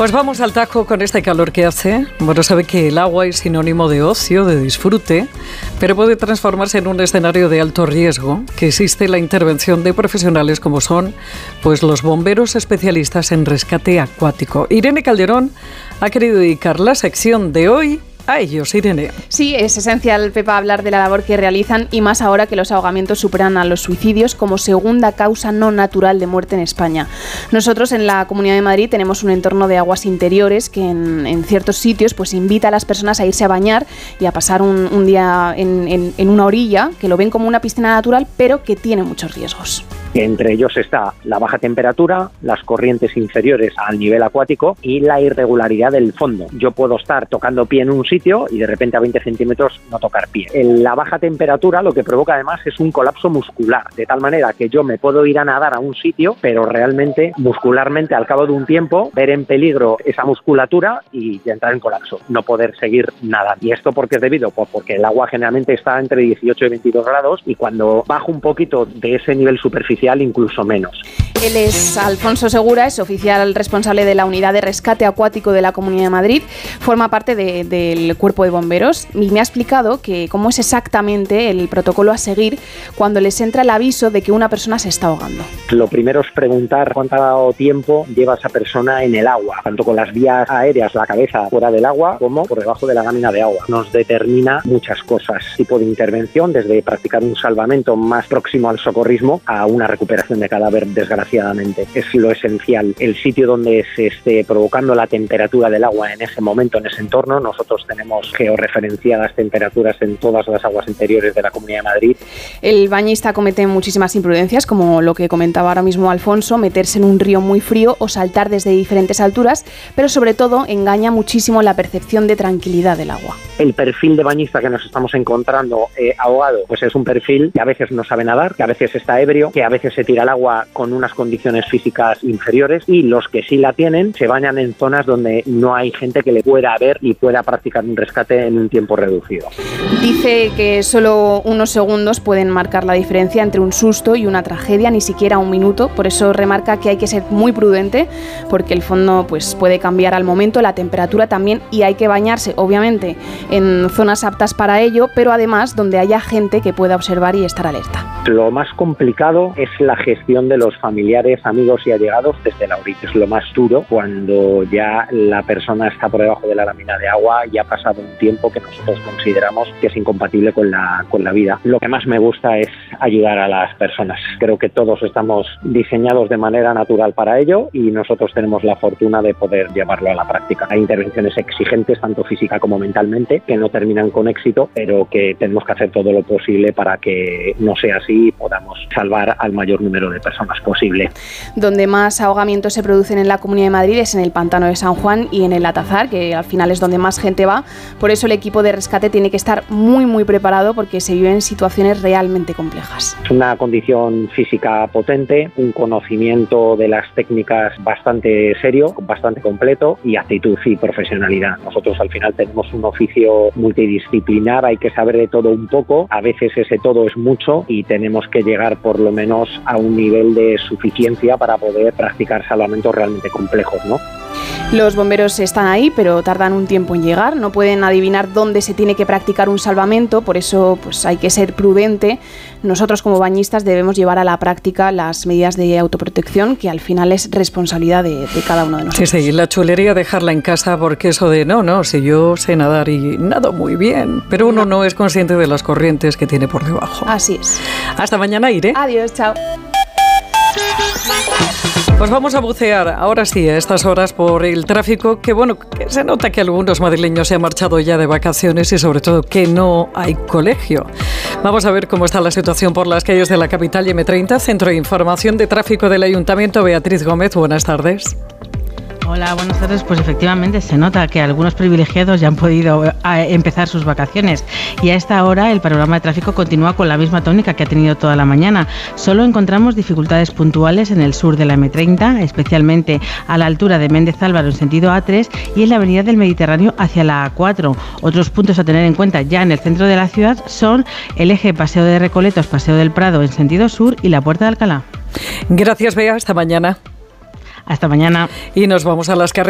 Pues vamos al tajo con este calor que hace. Bueno, sabe que el agua es sinónimo de ocio, de disfrute, pero puede transformarse en un escenario de alto riesgo, que existe la intervención de profesionales como son pues los bomberos especialistas en rescate acuático. Irene Calderón ha querido dedicar la sección de hoy a ellos, Irene. Sí, es esencial, Pepa, hablar de la labor que realizan y más ahora que los ahogamientos superan a los suicidios como segunda causa no natural de muerte en España. Nosotros en la Comunidad de Madrid tenemos un entorno de aguas interiores que en ciertos sitios pues invita a las personas a irse a bañar y a pasar un día en una orilla que lo ven como una piscina natural, pero que tiene muchos riesgos. Entre ellos está la baja temperatura, las corrientes inferiores al nivel acuático y la irregularidad del fondo. Yo puedo estar tocando pie en un sitio y de repente a 20 centímetros no tocar pie. La baja temperatura lo que provoca además es un colapso muscular, de tal manera que yo me puedo ir a nadar a un sitio, pero realmente muscularmente al cabo de un tiempo ver en peligro esa musculatura y entrar en colapso, no poder seguir nadando. ¿Y esto por qué es debido? Pues porque el agua generalmente está entre 18 y 22 grados y cuando bajo un poquito de ese nivel superficial incluso menos. Él es Alfonso Segura, es oficial responsable de la Unidad de Rescate Acuático de la Comunidad de Madrid, forma parte del Cuerpo de Bomberos y me ha explicado que cómo es exactamente el protocolo a seguir cuando les entra el aviso de que una persona se está ahogando. Lo primero es preguntar cuánto tiempo lleva esa persona en el agua, tanto con las vías aéreas, la cabeza fuera del agua, como por debajo de la lámina de agua. Nos determina muchas cosas, tipo de intervención, desde practicar un salvamento más próximo al socorrismo a una recuperación de cadáver, desgraciadamente. Es lo esencial. El sitio donde se esté provocando la temperatura del agua en ese momento, en ese entorno, nosotros tenemos georreferenciadas temperaturas en todas las aguas interiores de la Comunidad de Madrid. El bañista comete muchísimas imprudencias, como lo que comentaba ahora mismo Alfonso, meterse en un río muy frío o saltar desde diferentes alturas, pero sobre todo engaña muchísimo la percepción de tranquilidad del agua. El perfil de bañista que nos estamos encontrando ahogado, pues es un perfil que a veces no sabe nadar, que a veces está ebrio, que a veces se tira al agua con unas condiciones físicas inferiores y los que sí la tienen se bañan en zonas donde no hay gente que le pueda ver y pueda practicar un rescate en un tiempo reducido. Dice que solo unos segundos pueden marcar la diferencia entre un susto y una tragedia, ni siquiera un minuto. Por eso remarca que hay que ser muy prudente porque el fondo pues puede cambiar al momento, la temperatura también, y hay que bañarse obviamente en zonas aptas para ello, pero además donde haya gente que pueda observar y estar alerta. Lo más complicado es la gestión de los familiares, amigos y allegados desde la orilla. Es lo más duro cuando ya la persona está por debajo de la lámina de agua y ha pasado un tiempo que nosotros consideramos que es incompatible con la vida. Lo que más me gusta es ayudar a las personas. Creo que todos estamos diseñados de manera natural para ello y nosotros tenemos la fortuna de poder llevarlo a la práctica. Hay intervenciones exigentes, tanto física como mentalmente, que no terminan con éxito, pero que tenemos que hacer todo lo posible para que no sea así y podamos salvar al mayor número de personas posible. Donde más ahogamientos se producen en la Comunidad de Madrid es en el Pantano de San Juan y en el Atazar, que al final es donde más gente va. Por eso el equipo de rescate tiene que estar muy preparado porque se viven situaciones realmente complejas. Es una condición física potente, un conocimiento de las técnicas bastante serio, bastante completo y actitud y profesionalidad. Nosotros al final tenemos un oficio multidisciplinar, hay que saber de todo un poco, a veces ese todo es mucho y tenemos que llegar por lo menos a un nivel de suficiencia para poder practicar salvamentos realmente complejos, ¿no? Los bomberos están ahí, pero tardan un tiempo en llegar, no pueden adivinar dónde se tiene que practicar un salvamento, por eso pues hay que ser prudente. Nosotros como bañistas debemos llevar a la práctica las medidas de autoprotección, que al final es responsabilidad de cada uno de nosotros. Sí, la chulería dejarla en casa, porque eso de no, si yo sé nadar y nado muy bien, pero uno no es consciente de las corrientes que tiene por debajo. Así es. Hasta mañana, Ire. Adiós, chao. Pues vamos a bucear, ahora sí, a estas horas por el tráfico, que se nota que algunos madrileños se han marchado ya de vacaciones y sobre todo que no hay colegio. Vamos a ver cómo está la situación por las calles de la capital y M30, Centro de Información de Tráfico del Ayuntamiento. Beatriz Gómez, buenas tardes. Hola, buenas tardes. Pues efectivamente se nota que algunos privilegiados ya han podido empezar sus vacaciones y a esta hora el panorama de tráfico continúa con la misma tónica que ha tenido toda la mañana. Solo encontramos dificultades puntuales en el sur de la M30, especialmente a la altura de Méndez Álvaro en sentido A3 y en la avenida del Mediterráneo hacia la A4. Otros puntos a tener en cuenta ya en el centro de la ciudad son el eje Paseo de Recoletos, Paseo del Prado en sentido sur y la Puerta de Alcalá. Gracias, Bea. Hasta mañana. Hasta mañana. Y nos vamos a las carreteras.